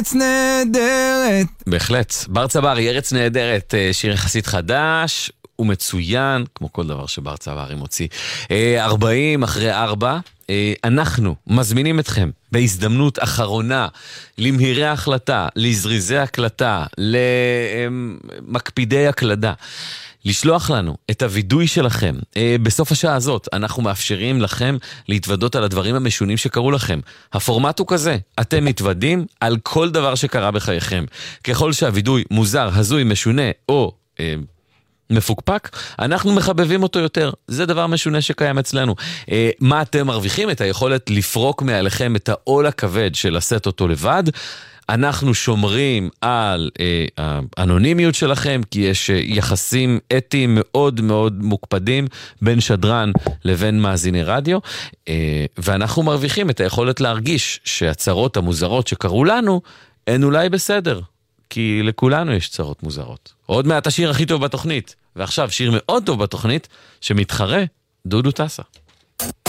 ארץ נהדרת. בהחלט. בר צברי, ארץ נהדרת, שיר יחסית חדש ומצוין, כמו כל דבר שבר צברי מוציא. 40 אחרי 4, אנחנו מזמינים אתכם בהזדמנות אחרונה למהירי ההחלטה, לזריזי הקלטה, למקפידי הקלדה. לשלוח לנו את הוידוי שלכם. בסוף השעה הזאת אנחנו מאפשרים לכם להתוודות על הדברים המשונים שקרו לכם. הפורמט הוא כזה, אתם מתוודים על כל דבר שקרה בחייכם. ככל שהוידוי מוזר, הזוי, משונה או מפוקפק, אנחנו מחבבים אותו יותר. זה דבר משונה שקיים אצלנו. מה אתם מרוויחים? את היכולת לפרוק מעליכם את העול הכבד של לשאת אותו לבד. אנחנו שומרים על האנונימיות שלכם, כי יש יחסים אתיים מאוד מאוד מוקפדים בין שדרן לבין מאזיני רדיו, ואנחנו מרוויחים את היכולת להרגיש שהצרות המוזרות שקרו לנו הן אולי בסדר, כי לכולנו יש צרות מוזרות. עוד מעט השיר הכי טוב בתוכנית, ועכשיו שיר מאוד טוב בתוכנית שמתחרה, דודו טסה.